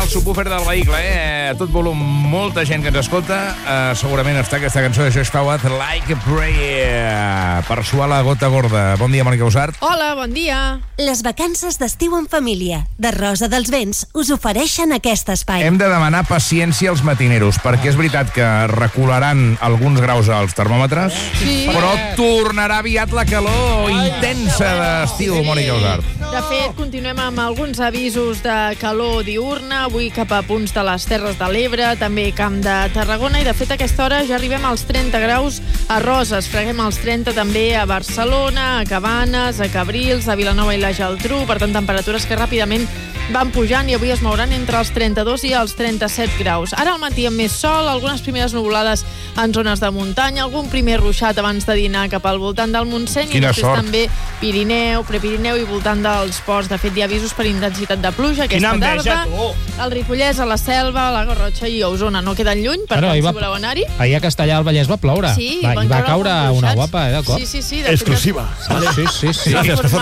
subwoofer del vehicle, a tot volum, molta gent que ens escolta. Segurament està aquesta cançó de Josh Fawad, Like a Prayer, per suar la gota gorda. Bon dia, Mònica Usart. Hola, bon dia. Les vacances d'estiu en família de Rosa dels Vents us ofereixen aquest espai. Hem de demanar paciència als matineros, perquè és veritat que recularan alguns graus als termòmetres, però tornarà aviat la calor intensa d'estiu, Mònica Usart. De fet, continuem amb alguns avisos de calor diurna, avui cap a punts de les Terres de l'Ebre, també Camp de Tarragona, i de fet a aquesta hora ja arribem als 30 graus a Roses, freguem als 30 també a Barcelona, a Cabanes, a Cabrils, a Vilanova i la Geltrú, per tant temperatures que ràpidament van pujant i avui es mouran entre els 32 i els 37 graus. Ara al matí amb més sol, algunes primeres nuvolades en zones de muntanya, algun primer ruixat abans de dinar cap al voltant del Montseny, i després també Pirineu, Prepirineu i voltant dels ports. De fet, hi ha avisos per intensitat de pluja aquesta tarda. El Ripollès, a la Selva, a la Garrotxa i a Osona no queden lluny, per tant, si voleu anar-hi. Ahir a Castellà al Vallès va ploure. Sí, va caure una guapa, de cop. Sí. Exclusiva. Sí.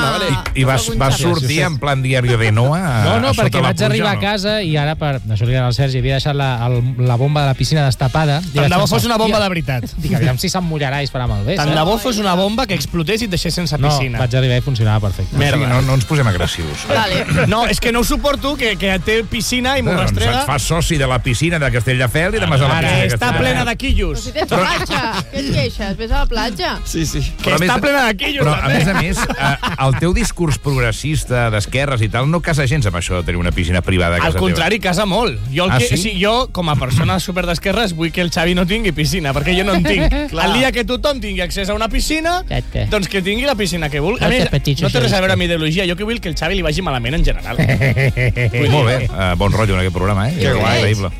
I va sortir en plan diario de Noa. No, perquè vaig arribar a casa i ara, això li al Sergi, havia deixat la bomba de la piscina destapada. Tant de bo fos una bomba de veritat. Dic, aviam si s'emmullarà i es farà malbé. Tant de bo fos una bomba que explotés i et deixés sense piscina. No, vaig arribar i funcionava perfecte. No ens posem agressius. No, és que no ho suporto, que té piscina i m'ho rastrega. Se't fa soci de la piscina de Castelldefels i de Mas a la piscina. Està plena de quillos. Però si tens platja, què et queixes? Ves a la platja. Sí. Que està plena de quillos, també. Però, a més, el teu discurs progressista d'esquerres i tal no casa gens amb això de tenir una piscina privada a casa teva. Al contrari, casa molt. Jo, com a persona super d'esquerres, vull que el Xavi no tingui piscina, perquè jo no en tinc. El dia que tothom tingui accés a una piscina, doncs que tingui la piscina que vulgui. A més, no té res a veure amb ideologia. Jo que vull que el Xavi li vagi malament en general. Molt bé, bon rotllo en aquest programa, Que guai. Increïble.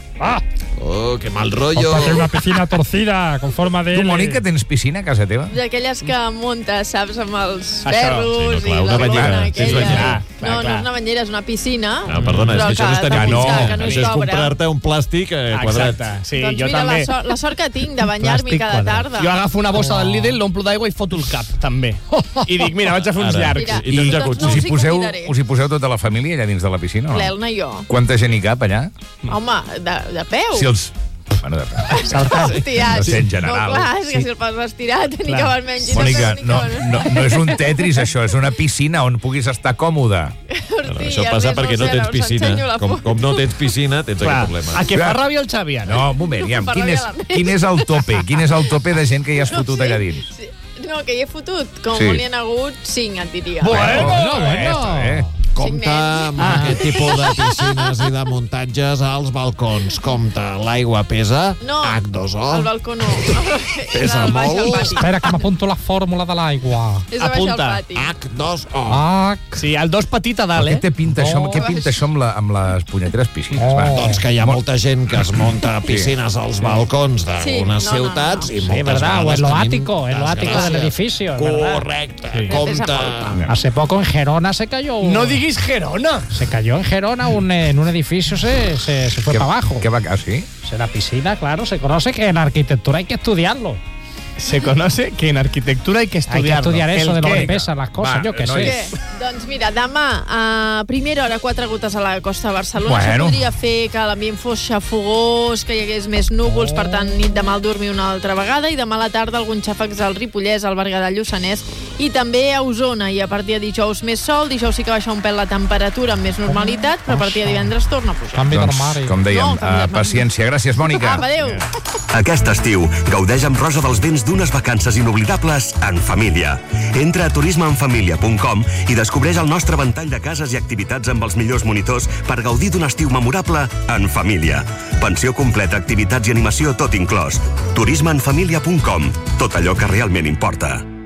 Oh, qué mal rollo. Hay una piscina torcida con forma de... Tu, Mònica, tens piscina a casa teva? D'aquelles que muntes, saps, amb els ferros i la una banyera. aquella. Tens banyera. No és una banyera, és una piscina. No, perdona, és que això no és tenir no això és comprar-te un plàstic quadrat. Exacte, sí, doncs jo mira, també. la sort que tinc de banyar-m'hi cada tarda. Jo agafo una bossa del Lidl, l'omplo d'aigua i foto el cap, també. I dic, mira, vaig a fer uns llargs. Mira, I tens jacuzzi. doncs no Us hi poseu tota la família allà dins de la piscina, o no? L'Elna i jo. Quanta gent hi cap allà? Home, de peu. Si els... Bueno, de peu. Estirat. No sé, en general. No, clar, és que si el poses estirat, ni que val menys. Mònica, no és un Tetris, això, és una piscina on puguis estar còmode. Això passa perquè no tens piscina. Com no tens piscina, tens aquest problema. A què fa ràbia el Xavi, ara? No, un moment, quin és el tope? Quin és el tope de gent que hi has fotut allà dins? No, que hi he fotut, com n'hi ha hagut 5, et diria. Bueno. Compte amb aquest tipus de piscines i de muntatges als balcons. Compte, l'aigua pesa No, H2O. al balcó no. Pesa molt. Espera, que m'apunto la fórmula de l'aigua. És a baix al pati. H2O. Sí, el 2 petit a dalt, Què pinta això amb les punyeteres piscines? Doncs que hi ha molta gent que es munta piscines als balcons d'algunes ciutats i moltes verdad, o vegades en lo tenim ático del edificio. Correcte, compte. Hace poco en Gerona se cayó. No diguis Gerona. Se cayó en Gerona en un edificio, se fue para abajo. ¿Qué va a sí? La piscina, claro, se conoce que en arquitectura hay que estudiarlo. Se conoce que en arquitectura hay que estudiarlo. Hay que estudiar eso de lo que pesan las cosas, yo qué sé. Doncs mira, demà a primera hora 4 gotes a la costa de Barcelona. Això podria fer que l'ambient fos xafogós, que hi hagués més núvols, per tant, nit de mal dormir una altra vegada, i demà a la tarda alguns xàfecs al Ripollès, al Berguedà, al Lluçanès, i també a Osona. I a partir de dijous més sol, dijous sí que baixa un pèl la temperatura amb més normalitat, però a partir de divendres torna a pujar. Doncs, com dèiem, paciència. Gràcies, Mònica. Adéu. Aquest estiu, gaudeix amb Rosa dels Vents d'unes vacances inoblidables en família. Entra a turismeenfamilia.com i descobreix el nostre ventall de cases i activitats amb els millors monitors per gaudir d'un estiu memorable en família. Pensió completa, activitats i animació tot inclòs. turismeenfamilia.com. Tot allò que realment importa.